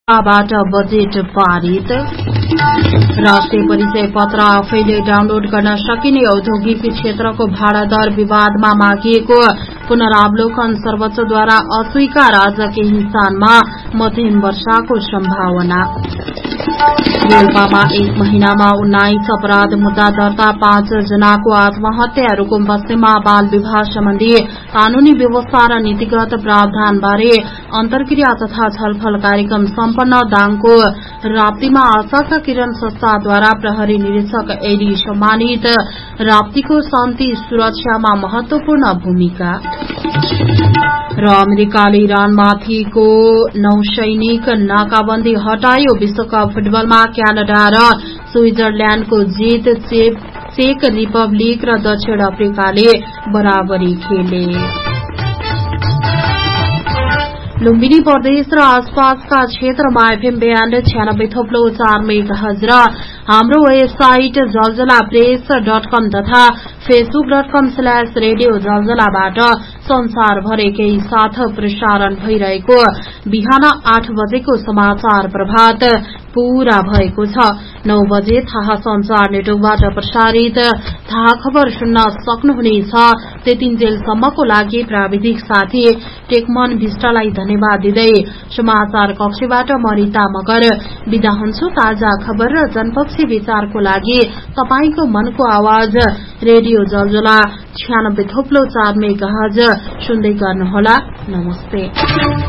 बाट बजेट पारित। राष्ट्रिय परिचय पत्र आफैले डाउनलोड गर्न सकिने औद्योगिक क्षेत्रको भाडा दर विवादमा मागिएको पुनरावलोकन सर्वोच्चद्वारा अस्वीकार। आज केही स्थानमा मध्यम वर्षाको सम्भावना। रोल्पामा 1 महिनामा 19 अपराध मुद्दा दर्ता। 5 जनाको आत्महत्या। रुकुम पश्चिममा बाल विवाह सम्बन्धी कानूनी व्यवस्था र नीतिगत प्रावधानबारे अन्तर्क्रिया तथा छलफल कार्यक्रम सम्पन्न। दाङको राप्तीमा आशा किरण संस्थाद्वारा प्रहरी निरीक्षक एडी सम्मानित। राप्तीको शान्ति सुरक्षामा महत्वपूर्ण भूमिका। र अमेरिकाले इरानमाथिको नौसैनिक नाकाबन्दी हटायो। विश्वकप फुटबलमा क्यानाडा र स्विजरल्याण्डको जित। चेक रिपब्लिक र दक्षिण अफ्रिकाले बराबरी खेले। लुम्बिनी प्रदेश र आसपासका क्षेत्रमा एफएम ब्यान्ड 96.4 मेगाहर्ज र हाम्रो वेबसाइट जलजलाप्रेस.com तथा facebook.com/रेडियो जलजलाबाट संसारभर एकै साथ प्रसारण भइरहेको बिहान 8 बजेको समाचार प्रभात पूरा भएको छ। 9 बजे थाहा संचार नेटवर्कबाट प्रसारित थाहा खबर सुन्न सक्नुहुनेछ। त्यतिन्जेलसम्मको लागि प्राविधिक साथी टेकमन विष्टलाई धन्यवाद दिँदै समाचार कक्षबाट मरिता मगर बिदा हुन्छु। ताजा खबर र जनपक्षी विचारको लागि तपाईको मनको आवाज रेडियो जलजला 96.4 मेगाहर्ज सुन्दै गर्नुहोला। नमस्ते।